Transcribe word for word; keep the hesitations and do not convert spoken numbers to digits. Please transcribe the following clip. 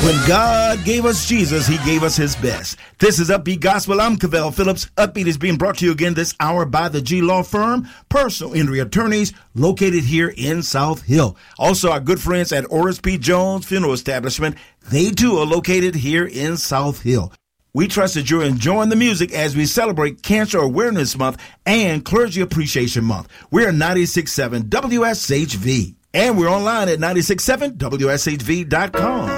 When God gave us Jesus, he gave us his best. This is Upbeat Gospel. I'm Cavell Phillips. Upbeat is being brought to you again this hour by the G Law Firm, personal injury attorneys located here in South Hill. Also, our good friends at Oris P. Jones Funeral Establishment. They too are located here in South Hill. We trust that you're enjoying the music as we celebrate Cancer Awareness Month and Clergy Appreciation Month. We're ninety-six point seven W S H V. And we're online at ninety-six point seven W S H V dot com.